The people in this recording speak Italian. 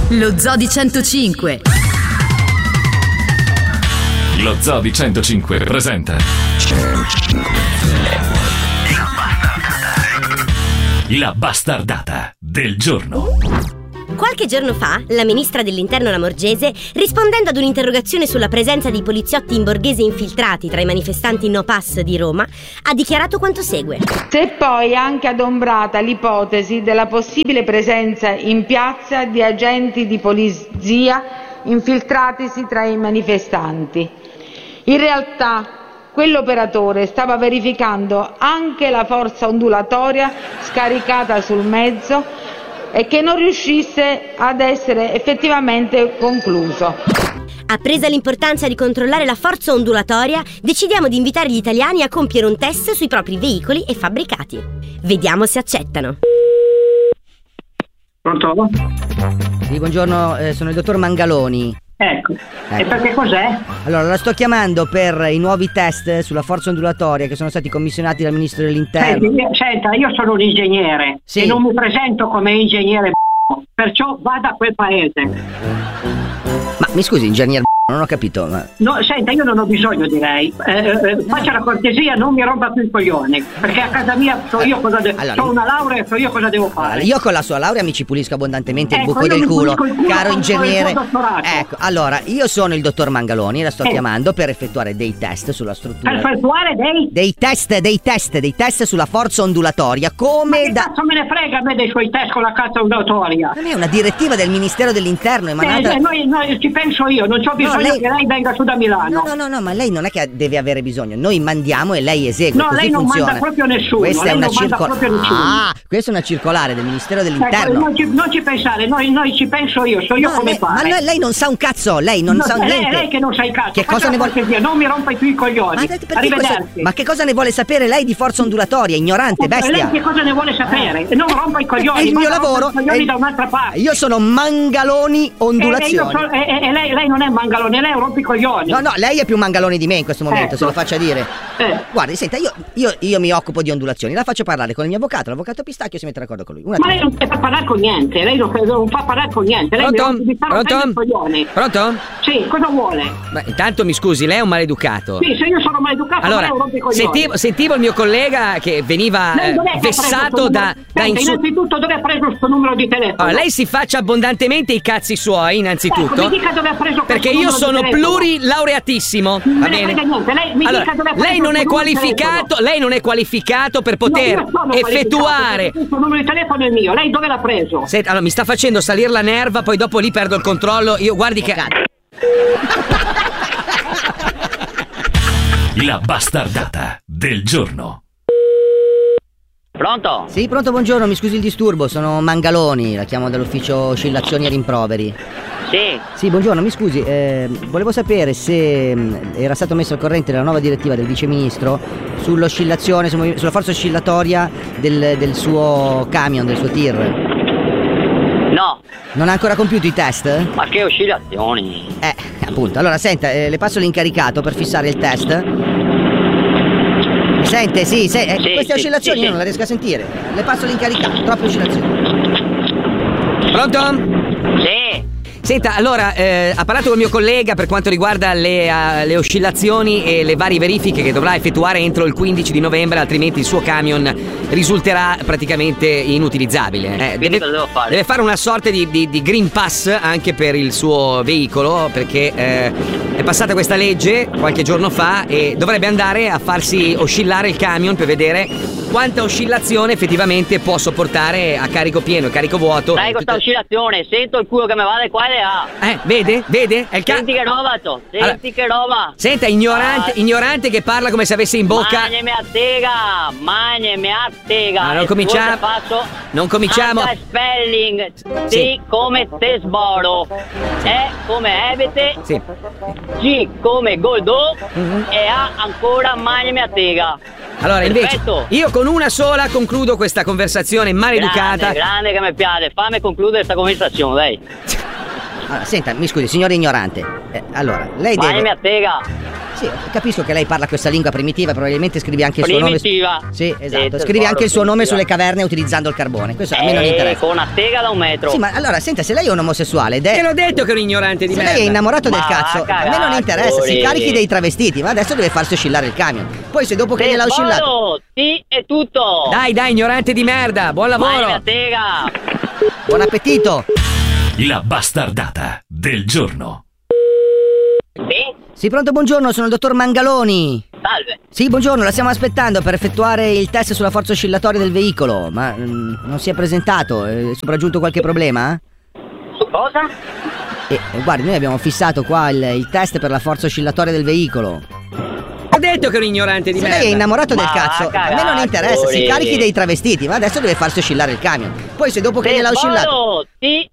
Lo Zoo di 105. Lo Zoo di 105 presenta La bastardata del giorno. Qualche giorno fa, la ministra dell'Interno Lamorgese, rispondendo ad un'interrogazione sulla presenza di poliziotti in borghese infiltrati tra i manifestanti No Pass di Roma, ha dichiarato quanto segue. Si è poi anche adombrata l'ipotesi della possibile presenza in piazza di agenti di polizia infiltratisi tra i manifestanti. In realtà, quell'operatore stava verificando anche la forza ondulatoria scaricata sul mezzo e che non riuscisse ad essere effettivamente concluso. Appresa l'importanza di controllare la forza ondulatoria, decidiamo di invitare gli italiani a compiere un test sui propri veicoli e fabbricati. Vediamo se accettano. Pronto? Sì, buongiorno, sono il dottor Mangaloni. Ecco. E perché cos'è? Allora, la sto chiamando per i nuovi test sulla forza ondulatoria che sono stati commissionati dal Ministro dell'Interno. Senta, io sono un ingegnere e non mi presento come ingegnere, perciò vada a quel paese. Ma mi scusi, ingegnere, non ho capito. Ma... No, senta, io non ho bisogno di lei. Faccia la cortesia, non mi rompa più il coglione, perché a casa mia so io cosa ho una laurea e so io cosa devo fare. Allora, io con la sua laurea mi ci pulisco abbondantemente il buco del culo, caro ingegnere. Ecco, allora, io sono il dottor Mangaloni, la sto chiamando per effettuare dei test sulla struttura. Per effettuare dei test sulla forza ondulatoria, come ma che cazzo me ne frega a me dei suoi test con la cazzo ondulatoria? Non è una direttiva del Ministero dell'Interno emanata. Noi ci penso io, non c'ho bisogno che lei venga su da Milano. No, ma lei non è che deve avere bisogno. Noi mandiamo e lei esegue. No, così lei non funziona. manda proprio nessuno. Questa lei è una non manda proprio nessuno. Questa è una circolare del Ministero dell'Interno. Non ci pensare, noi ci penso io, so io come fare. Ma lei non sa un cazzo, lei non sa niente. Lei che non sa il cazzo. Che cosa ne vuole? Non mi rompa più i coglioni. Arrivederci. Ma che cosa ne vuole sapere lei di forza ondulatoria, ignorante bestia? Lei che cosa ne vuole sapere? Non rompa i coglioni. È il mio lavoro. Da un'altra parte. Io sono Mangaloni ondulazioni. E lei non è Mangaloni, lei è un rompicoglioni. No, lei è più Mangaloni di me in questo momento, se lo faccia dire. Guardi, senta, io mi occupo di ondulazioni, la faccio parlare con il mio avvocato, l'avvocato Pistacchio si mette d'accordo con lui. Ma lei non fa parlare con niente, lei non fa parlare con niente. Lei Pronto? Sì, cosa vuole? Beh, intanto mi scusi, lei è un maleducato. Sì, se io sono maleducato, allora, lei è un rompicoglioni. sentivo il mio collega che veniva vessato da innanzitutto dove ha preso questo numero di telefono? Allora, lei si faccia abbondantemente i cazzi suoi, innanzitutto. Ecco, mi dica dove ha preso perché io sono plurilaureatissimo, va bene? Lei non è qualificato per poter effettuare. Il numero di telefono è mio, lei dove l'ha preso? Senta, allora mi sta facendo salire la nerva, poi dopo lì perdo il controllo. Io guardi che La bastardata del giorno. Pronto? Sì, pronto, buongiorno, mi scusi il disturbo, sono Mangaloni, la chiamo dall'ufficio oscillazioni e rimproveri. Sì, buongiorno, mi scusi, volevo sapere se era stato messo al corrente della nuova direttiva del viceministro sull'oscillazione, sulla forza oscillatoria del suo camion, del suo tir. No. Non ha ancora compiuto i test? Ma che oscillazioni? Appunto, allora senta, le passo l'incaricato per fissare il test. Mi sente? Sì, queste oscillazioni io non le riesco a sentire. Le passo l'incaricato, troppe oscillazioni. Pronto? Sì. Senta, allora, ha parlato col mio collega per quanto riguarda le oscillazioni e le varie verifiche che dovrà effettuare entro il 15 di novembre, altrimenti il suo camion risulterà praticamente inutilizzabile. Deve fare una sorta di Green Pass anche per il suo veicolo, perché è passata questa legge qualche giorno fa e dovrebbe andare a farsi oscillare il camion per vedere quanta oscillazione effettivamente può sopportare a carico pieno e carico vuoto. Dai, questa oscillazione, sento il culo che mi va da qua e là. Vede? È il Senti che roba, senti che roba. Senta, ignorante che parla come se avesse in bocca. Magnemi a tega. Non cominciamo. Spelling, T come tesboro, E come ebete, G come Goldò e A ancora magnemi a tega. Allora, perfetto. Invece, io con una sola concludo questa conversazione maleducata. Grande che mi piace, fammi concludere questa conversazione, dai. Allora, senta, mi scusi, signore ignorante. Allora, lei deve... Mangiami a tega. Sì, capisco che lei parla questa lingua primitiva, probabilmente scrive anche il suo nome. Primitiva. Sì, esatto. Scrive anche il suo nome sulle caverne utilizzando il carbone. Questo a me non interessa. Con una tega da 1 metro. Sì, ma allora, senta, se lei è un omosessuale ed è... Te l'ho detto che è un ignorante di Se merda. lei è innamorato del cazzo, a me non interessa, si cagaccioli. carichi dei travestiti, ma adesso deve farsi oscillare il camion. Poi se dopo che gliel'ha oscillato... Sì, è tutto. Dai, ignorante di merda, buon Mangiami lavoro. a tega. Buon appetito! La bastardata del giorno. Sì? Sì, pronto, buongiorno, sono il dottor Mangaloni. Salve. Sì, buongiorno, la stiamo aspettando per effettuare il test sulla forza oscillatoria del veicolo, ma non si è presentato, è sopraggiunto qualche problema? Su cosa? Guardi, noi abbiamo fissato qua il test per la forza oscillatoria del veicolo. Ho detto che è un ignorante di Se merda. lei è innamorato del Ma cazzo, a me non interessa, si carichi dei travestiti, ma adesso deve farsi oscillare il camion. Poi se dopo che gliel'ha oscillato... Sì,